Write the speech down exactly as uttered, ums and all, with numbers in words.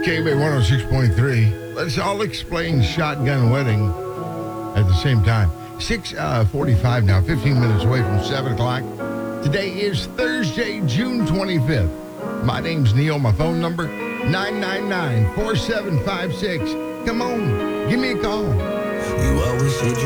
K B one oh six point three. Let's all explain Shotgun Wedding at the same time. six forty-five now, fifteen minutes away from seven o'clock. Today is Thursday, June twenty-fifth. My name's Neil. My phone number, nine nine nine, four seven five six. Come on, give me a call. You always said you